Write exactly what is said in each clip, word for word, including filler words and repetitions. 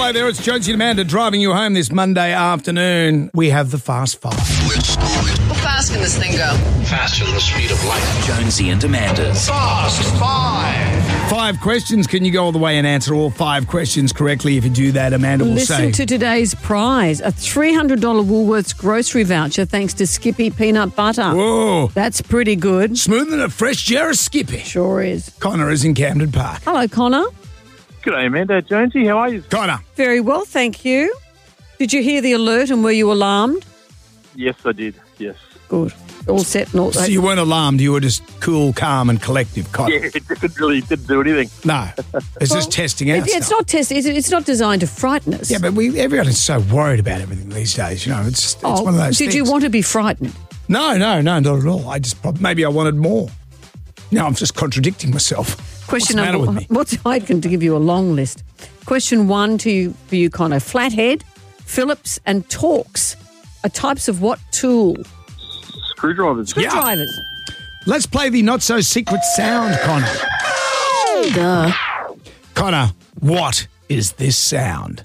Hello there, it's Jonesy and Amanda driving you home this Monday afternoon. We have the Fast Five. How fast can this thing go? Faster than the speed of light. Jonesy and Amanda's Fast Five. Five questions. Can you go all the way and answer all five questions correctly? If you do that, Amanda will Listen say... to today's prize, a three hundred dollars Woolworths grocery voucher thanks to Skippy Peanut Butter. Whoa. That's pretty good. Smoother than a fresh jar of Skippy. Sure is. Connor is in Camden Park. Hello, Connor. G'day, Amanda. Jonesy, how are you? Connor. Very well, thank you. Did you hear the alert and were you alarmed? Yes, I did. Yes. Good. All set and all... So you weren't alarmed, you were just cool, calm and collective, Connor. Yeah, it didn't really didn't do anything. No. It's Well, just testing out It, it's stuff. not test. It's, it's not designed to frighten us. Yeah, but we everyone is so worried about everything these days, you know. It's, it's oh, one of those did things. you want to be frightened? No, no, no, not at all. I just prob- maybe I wanted more. No, I'm just contradicting myself. Question What's the matter number with me? What's I can to give you a long list. Question one to you for you, Connor. Flathead, Phillips, and Torx are types of what tool? Screwdrivers. Yeah. Screwdrivers. Let's play the not so secret sound, Connor. Duh. Connor, what is this sound?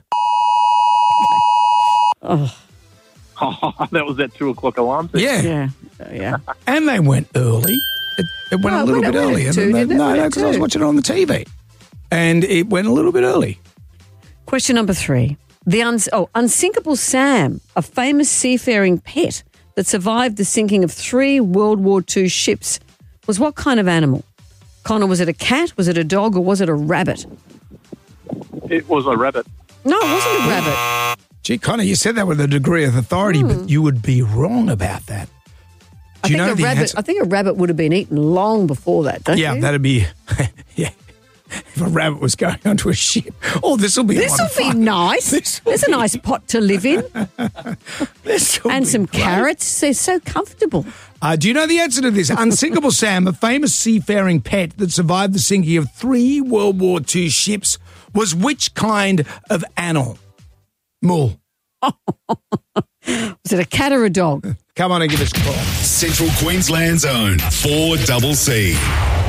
Oh, that was that two o'clock alarm. Thing. Yeah. Yeah. Uh, yeah. And they went early. It, it went No, a it little went bit at- went early. at two, And then- didn't it? no, Went no, at because I was two. watching it on the T V. And it went a little bit early. Question number three. The uns- oh, Unsinkable Sam, a famous seafaring pet that survived the sinking of three World War Two ships, was what kind of animal? Connor, was it a cat, was it a dog, or was it a rabbit? It was a rabbit. No, it wasn't a rabbit. Gee, Connor, you said that with a degree of authority, but you would be wrong about that. I Do you think know a the rabbit. answer? I think a rabbit would have been eaten long before that. Don't Yeah, you? that'd be... yeah. If a rabbit was going onto a ship. Oh, this will be a This lot will of be fun. nice. This will There's a be- nice pot to live in, This'll and be some great. carrots. They're so comfortable. Uh, do you know the answer to this? Unsinkable Sam, a famous seafaring pet that survived the sinking of three World War Two ships, was which kind of animal? Mule. Was it a cat or a dog? Come on and give us a call. Central Queensland's own four C C.